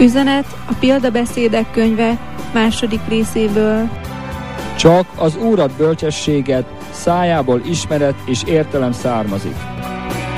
Üzenet a Példabeszédek könyve 2. részéből. Csak az Úrat bölcsességet, szájából ismeret és értelem származik.